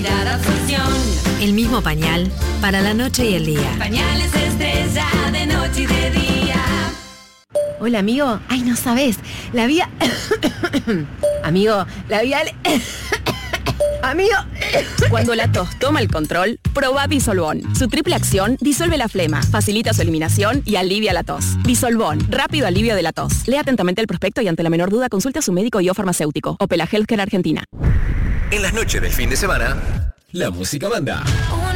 El mismo pañal para la noche y el día. Pañales Estrella de noche y de día. Hola, amigo. Ay, no sabes. La vía... Amigo, la vía... Amigo... Cuando la tos toma el control, probá Disolvón. Su triple acción disuelve la flema, facilita su eliminación y alivia la tos. Disolvón, rápido alivio de la tos. Lea atentamente el prospecto y ante la menor duda consulte a su médico y o farmacéutico. Opela Healthcare Argentina. En las noches del fin de semana, la música manda.